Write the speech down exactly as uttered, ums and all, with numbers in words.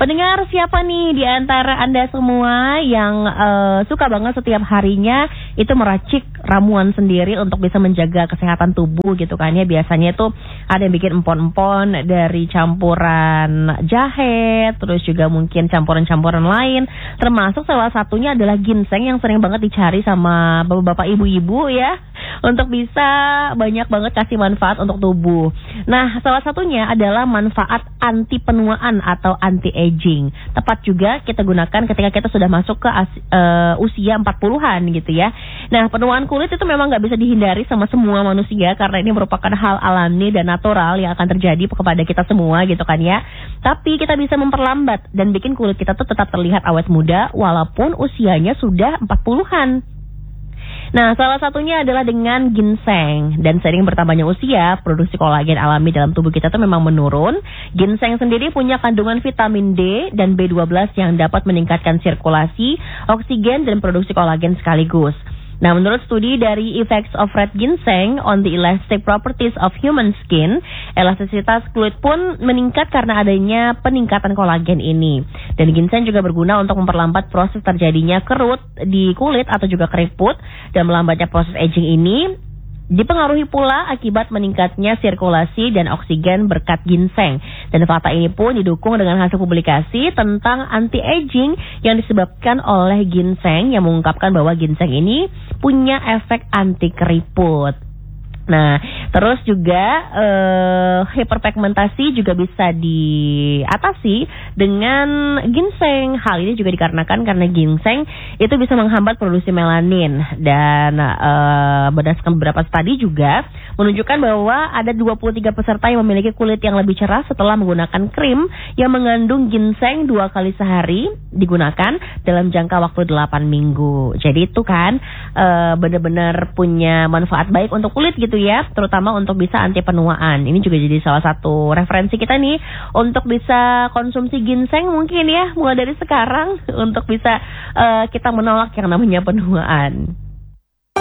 Pendengar, siapa nih di antara Anda semua yang uh, suka banget setiap harinya itu meracik ramuan sendiri untuk bisa menjaga kesehatan tubuh gitu kan ya. Biasanya itu ada yang bikin empon-empon dari campuran jahe, terus juga mungkin campuran-campuran lain. Termasuk salah satunya adalah ginseng yang sering banget dicari sama bapak-bapak ibu-ibu ya, untuk bisa banyak banget kasih manfaat untuk tubuh. Nah, salah satunya adalah manfaat anti penuaan atau anti aging. Tepat juga kita gunakan ketika kita sudah masuk ke as, uh, usia empat puluhan gitu ya. Nah, penuaan kulit itu memang nggak bisa dihindari sama semua manusia karena ini merupakan hal alami dan natural yang akan terjadi kepada kita semua gitu kan ya. Tapi kita bisa memperlambat dan bikin kulit kita tuh tetap terlihat awet muda walaupun usianya sudah empat puluhan. Nah, salah satunya adalah dengan ginseng. Dan sering bertambahnya usia, produksi kolagen alami dalam tubuh kita itu memang menurun. Ginseng sendiri punya kandungan vitamin D dan B dua belas yang dapat meningkatkan sirkulasi, oksigen, dan produksi kolagen sekaligus. Nah, menurut studi dari Effects of Red Ginseng on the Elastic Properties of Human Skin, elastisitas kulit pun meningkat karena adanya peningkatan kolagen ini. Dan ginseng juga berguna untuk memperlambat proses terjadinya kerut di kulit atau juga keriput, dan melambatnya proses aging ini dipengaruhi pula akibat meningkatnya sirkulasi dan oksigen berkat ginseng. Dan fakta ini pun didukung dengan hasil publikasi tentang anti-aging yang disebabkan oleh ginseng yang mengungkapkan bahwa ginseng ini punya efek anti keriput. Nah, terus juga eh, hiperpigmentasi juga bisa diatasi dengan ginseng. Hal ini juga dikarenakan karena ginseng itu bisa menghambat produksi melanin. Dan eh, berdasarkan beberapa studi juga menunjukkan bahwa ada dua puluh tiga peserta yang memiliki kulit yang lebih cerah setelah menggunakan krim yang mengandung ginseng dua kali sehari digunakan dalam jangka waktu delapan minggu. Jadi itu kan eh, benar-benar punya manfaat baik untuk kulit gitu ya, terutama untuk bisa anti penuaan. Ini juga jadi salah satu referensi kita nih untuk bisa konsumsi ginseng mungkin ya mulai dari sekarang untuk bisa uh, kita menolak yang namanya penuaan.